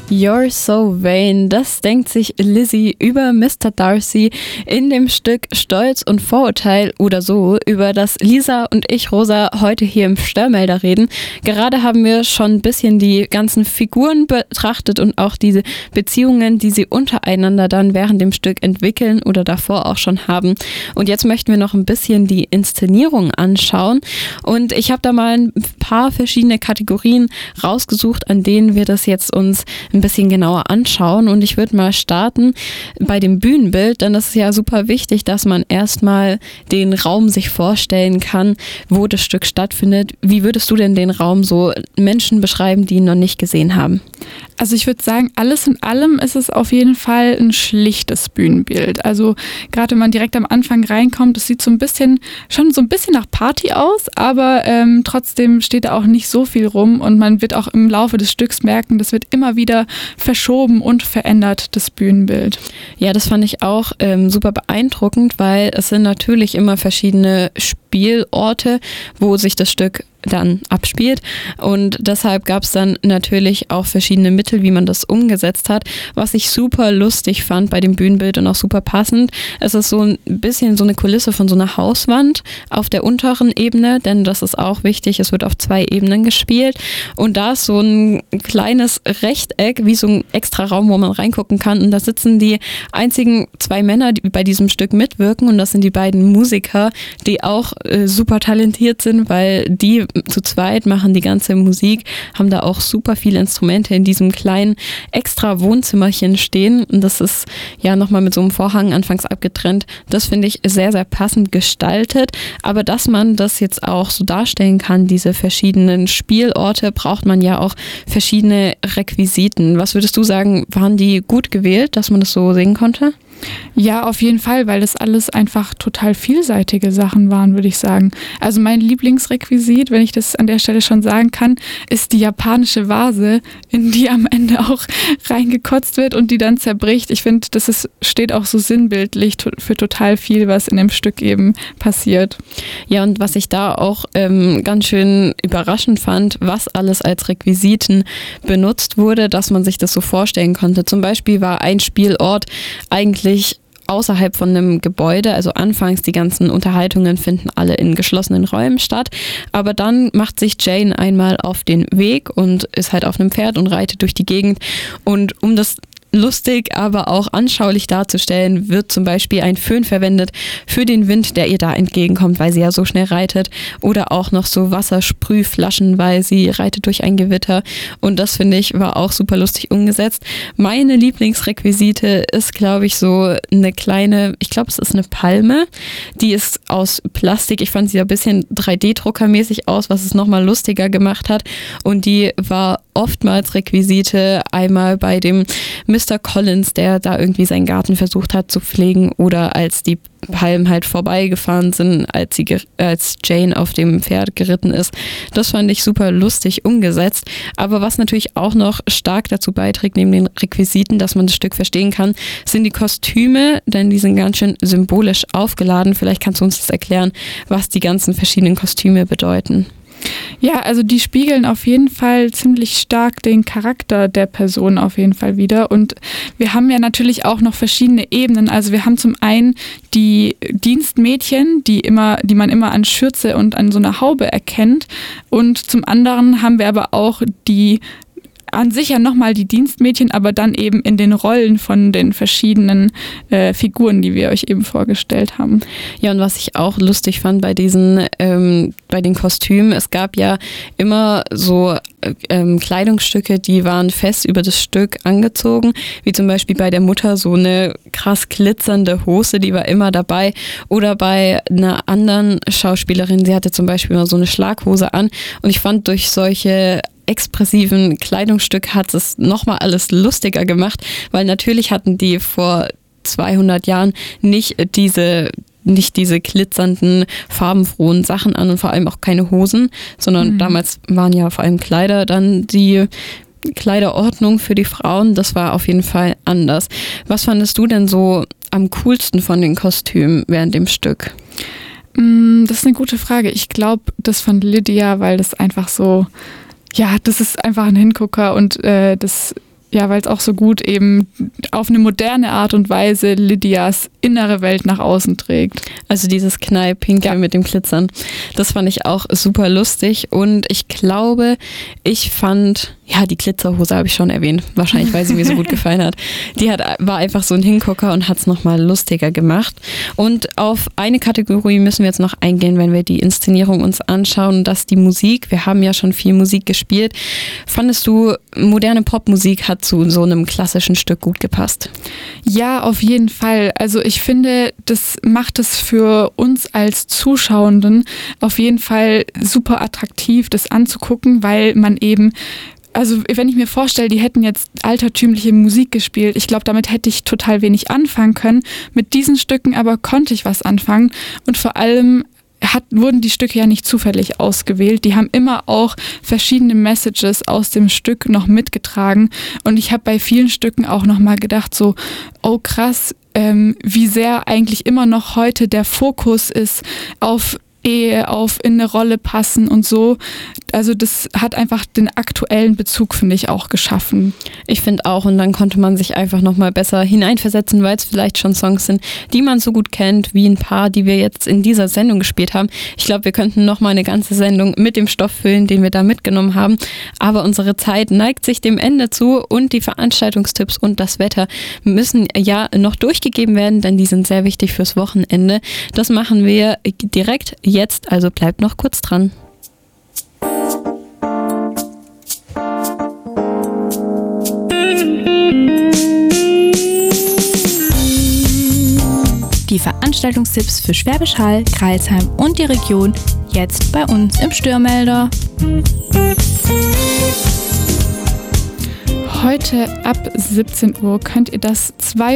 You're so vain, das denkt sich Lizzie über Mr. Darcy in dem Stück Stolz und Vorurteil oder so, über das Lisa und ich, Rosa, heute hier im Störmelder reden. Gerade haben wir schon ein bisschen die ganzen Figuren betrachtet und auch diese Beziehungen, die sie untereinander dann während dem Stück entwickeln oder davor auch schon haben. Und jetzt möchten wir noch ein bisschen die Inszenierung anschauen. Und ich habe da mal ein paar verschiedene Kategorien rausgesucht, an denen wir das jetzt uns ein bisschen genauer anschauen, und ich würde mal starten bei dem Bühnenbild, denn das ist ja super wichtig, dass man erstmal den Raum sich vorstellen kann, wo das Stück stattfindet. Wie würdest du denn den Raum so Menschen beschreiben, die ihn noch nicht gesehen haben? Also ich würde sagen, alles in allem ist es auf jeden Fall ein schlichtes Bühnenbild. Also gerade wenn man direkt am Anfang reinkommt, das sieht schon so ein bisschen nach Party aus, aber trotzdem steht da auch nicht so viel rum, und man wird auch im Laufe des Stücks merken, das wird immer wieder verschoben und verändert, das Bühnenbild. Ja, das fand ich auch super beeindruckend, weil es sind natürlich immer verschiedene Spielorte, wo sich das Stück dann abspielt, und deshalb gab es dann natürlich auch verschiedene Mittel, wie man das umgesetzt hat, was ich super lustig fand bei dem Bühnenbild und auch super passend. Es ist so ein bisschen so eine Kulisse von so einer Hauswand auf der unteren Ebene, denn das ist auch wichtig, es wird auf 2 Ebenen gespielt, und da ist so ein kleines Rechteck, wie so ein extra Raum, wo man reingucken kann, und da sitzen die einzigen 2 Männer, die bei diesem Stück mitwirken, und das sind die beiden Musiker, die auch super talentiert sind, weil die zu zweit machen die ganze Musik, haben da auch super viele Instrumente in diesem kleinen extra Wohnzimmerchen stehen, und das ist ja nochmal mit so einem Vorhang anfangs abgetrennt. Das finde ich sehr, sehr passend gestaltet, aber dass man das jetzt auch so darstellen kann, diese verschiedenen Spielorte, braucht man ja auch verschiedene Requisiten. Was würdest du sagen, waren die gut gewählt, dass man das so sehen konnte? Ja, auf jeden Fall, weil das alles einfach total vielseitige Sachen waren, würde ich sagen. Also mein Lieblingsrequisit, wenn ich das an der Stelle schon sagen kann, ist die japanische Vase, in die am Ende auch reingekotzt wird und die dann zerbricht. Ich finde, steht auch so sinnbildlich für total viel, was in dem Stück eben passiert. Ja, und was ich da auch ganz schön überraschend fand, was alles als Requisiten benutzt wurde, dass man sich das so vorstellen konnte. Zum Beispiel war ein Spielort eigentlich außerhalb von einem Gebäude, also anfangs die ganzen Unterhaltungen finden alle in geschlossenen Räumen statt, aber dann macht sich Jane einmal auf den Weg und ist halt auf einem Pferd und reitet durch die Gegend, und um das lustig, aber auch anschaulich darzustellen, wird zum Beispiel ein Föhn verwendet für den Wind, der ihr da entgegenkommt, weil sie ja so schnell reitet, oder auch noch so Wassersprühflaschen, weil sie reitet durch ein Gewitter, und das finde ich war auch super lustig umgesetzt. Meine Lieblingsrequisite ist, glaube ich, so eine kleine, ich glaube es ist eine Palme, die ist aus Plastik, ich fand sie ein bisschen 3D-druckermäßig aus, was es nochmal lustiger gemacht hat, und die war oftmals Requisite, einmal bei dem Mr. Collins, der da irgendwie seinen Garten versucht hat zu pflegen, oder als die Palmen halt vorbeigefahren sind, als Jane auf dem Pferd geritten ist. Das fand ich super lustig umgesetzt. Aber was natürlich auch noch stark dazu beiträgt, neben den Requisiten, dass man das Stück verstehen kann, sind die Kostüme, denn die sind ganz schön symbolisch aufgeladen. Vielleicht kannst du uns das erklären, was die ganzen verschiedenen Kostüme bedeuten. Ja, also die spiegeln auf jeden Fall ziemlich stark den Charakter der Person auf jeden Fall wider, und wir haben ja natürlich auch noch verschiedene Ebenen. Also wir haben zum einen die Dienstmädchen, die man immer an Schürze und an so einer Haube erkennt, und zum anderen haben wir aber auch die an sich ja nochmal die Dienstmädchen, aber dann eben in den Rollen von den verschiedenen Figuren, die wir euch eben vorgestellt haben. Ja, und was ich auch lustig fand bei bei den Kostümen, es gab ja immer so Kleidungsstücke, die waren fest über das Stück angezogen, wie zum Beispiel bei der Mutter so eine krass glitzernde Hose, die war immer dabei, oder bei einer anderen Schauspielerin, sie hatte zum Beispiel immer so eine Schlaghose an, und ich fand, durch solche expressiven Kleidungsstück hat es nochmal alles lustiger gemacht, weil natürlich hatten die vor 200 Jahren nicht diese glitzernden, farbenfrohen Sachen an und vor allem auch keine Hosen, sondern damals waren ja vor allem Kleider dann die Kleiderordnung für die Frauen. Das war auf jeden Fall anders. Was fandest du denn so am coolsten von den Kostümen während dem Stück? Das ist eine gute Frage. Ich glaube, das von Lydia, weil das einfach so, ja, das ist einfach ein Hingucker, und das Ja, weil es auch so gut eben auf eine moderne Art und Weise Lydias innere Welt nach außen trägt. Also dieses Knallpinke mit dem Glitzern, das fand ich auch super lustig und ich glaube, ich fand, ja, die Glitzerhose habe ich schon erwähnt, wahrscheinlich, weil sie mir so gut gefallen hat. War einfach so ein Hingucker und hat es nochmal lustiger gemacht. Und auf eine Kategorie müssen wir jetzt noch eingehen, wenn wir die Inszenierung uns anschauen, das ist die Musik. Wir haben ja schon viel Musik gespielt. Fandest du, moderne Popmusik hat zu so einem klassischen Stück gut gepasst? Ja, auf jeden Fall. Also ich finde, das macht es für uns als Zuschauenden auf jeden Fall super attraktiv, das anzugucken, weil man eben, also wenn ich mir vorstelle, die hätten jetzt altertümliche Musik gespielt, ich glaube, damit hätte ich total wenig anfangen können. Mit diesen Stücken aber konnte ich was anfangen und vor allem wurden die Stücke ja nicht zufällig ausgewählt. Die haben immer auch verschiedene Messages aus dem Stück noch mitgetragen. Und ich habe bei vielen Stücken auch nochmal gedacht, so, oh krass, wie sehr eigentlich immer noch heute der Fokus ist auf Ehe, auf in eine Rolle passen und so. Also das hat einfach den aktuellen Bezug, finde ich, auch geschaffen. Ich finde auch, und dann konnte man sich einfach nochmal besser hineinversetzen, weil es vielleicht schon Songs sind, die man so gut kennt, wie ein paar, die wir jetzt in dieser Sendung gespielt haben. Ich glaube, wir könnten nochmal eine ganze Sendung mit dem Stoff füllen, den wir da mitgenommen haben. Aber unsere Zeit neigt sich dem Ende zu und die Veranstaltungstipps und das Wetter müssen ja noch durchgegeben werden, denn die sind sehr wichtig fürs Wochenende. Das machen wir direkt jetzt, also bleibt noch kurz dran. Die Veranstaltungstipps für Schwäbisch Hall, Crailsheim und die Region jetzt bei uns im Störmelder. Heute ab 17 Uhr könnt ihr das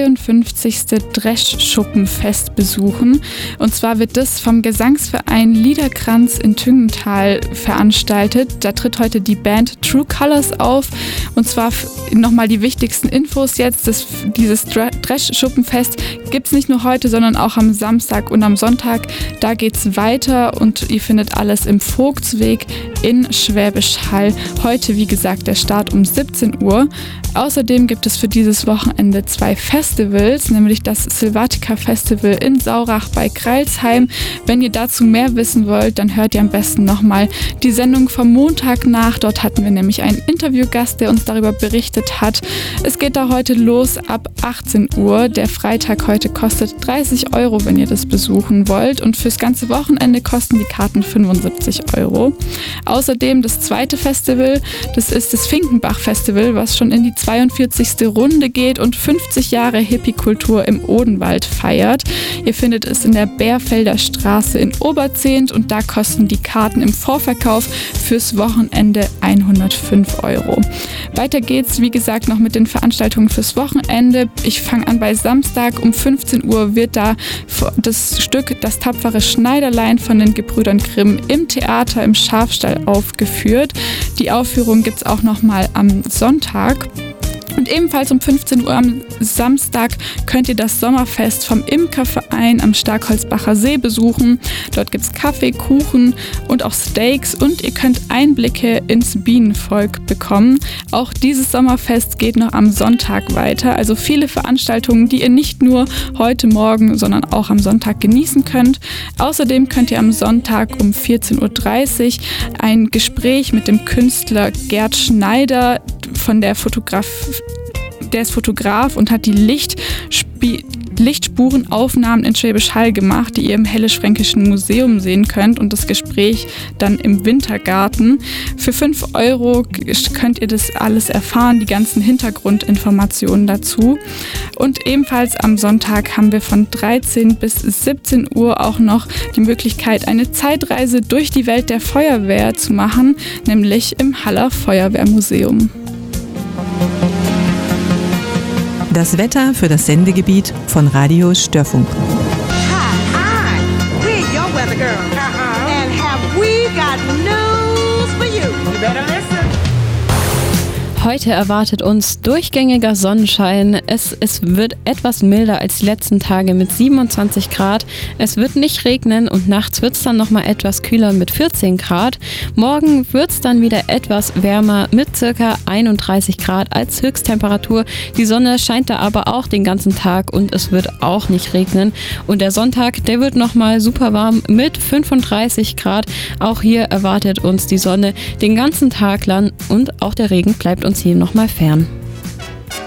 52. Dreschschuppenfest besuchen. Und zwar wird das vom Gesangsverein Liederkranz in Tüngenthal veranstaltet. Da tritt heute die Band True Colors auf. Und zwar nochmal die wichtigsten Infos jetzt. Dieses Dreschschuppenfest gibt es nicht nur heute, sondern auch am Samstag und am Sonntag. Da geht es weiter und ihr findet alles im Vogtsweg in Schwäbisch Hall. Heute, wie gesagt, der Start um 17 Uhr. Außerdem gibt es für dieses Wochenende 2 Festivals, nämlich das Silvatica Festival in Saurach bei Crailsheim. Wenn ihr dazu mehr wissen wollt, dann hört ihr am besten nochmal die Sendung vom Montag nach. Dort hatten wir nämlich einen Interviewgast, der uns darüber berichtet hat. Es geht da heute los ab 18 Uhr. Der Freitag heute kostet 30 €, wenn ihr das besuchen wollt. Und fürs ganze Wochenende kosten die Karten 75 €. Außerdem das zweite Festival, das ist das Finkenbach Festival, was schon in die 42. Runde geht und 50 Jahre Hippie-Kultur im Odenwald feiert. Ihr findet es in der Bärfelder Straße in Oberzehnt und da kosten die Karten im Vorverkauf fürs Wochenende 105 €. Weiter geht's, wie gesagt, noch mit den Veranstaltungen fürs Wochenende. Ich fange an bei Samstag um 15 Uhr wird da das Stück Das tapfere Schneiderlein von den Gebrüdern Grimm im Theater im Schafstall aufgeführt. Die Aufführung gibt's auch nochmal am Sonntag. Und ebenfalls um 15 Uhr am Samstag könnt ihr das Sommerfest vom Imkerverein am Starkholzbacher See besuchen. Dort gibt es Kaffee, Kuchen und auch Steaks und ihr könnt Einblicke ins Bienenvolk bekommen. Auch dieses Sommerfest geht noch am Sonntag weiter. Also viele Veranstaltungen, die ihr nicht nur heute Morgen, sondern auch am Sonntag genießen könnt. Außerdem könnt ihr am Sonntag um 14:30 Uhr ein Gespräch mit dem Künstler Gerd Schneider von der der ist Fotograf und hat die Lichtspurenaufnahmen in Schwäbisch Hall gemacht, die ihr im Hellisch-Fränkischen Museum sehen könnt und das Gespräch dann im Wintergarten. Für 5 € könnt ihr das alles erfahren, die ganzen Hintergrundinformationen dazu. Und ebenfalls am Sonntag haben wir von 13 bis 17 Uhr auch noch die Möglichkeit, eine Zeitreise durch die Welt der Feuerwehr zu machen, nämlich im Haller Feuerwehrmuseum. Das Wetter für das Sendegebiet von Radio Störfunk. Hi, we're your weather girl. And have we got news for you? You better listen. Heute erwartet uns durchgängiger Sonnenschein. Es wird etwas milder als die letzten Tage mit 27 Grad. Es wird nicht regnen und nachts wird es dann nochmal etwas kühler mit 14 Grad. Morgen wird es dann wieder etwas wärmer mit ca. 31 Grad als Höchsttemperatur. Die Sonne scheint da aber auch den ganzen Tag und es wird auch nicht regnen. Und der Sonntag, der wird nochmal super warm mit 35 Grad. Auch hier erwartet uns die Sonne den ganzen Tag lang und auch der Regen bleibt uns hier nochmal fern.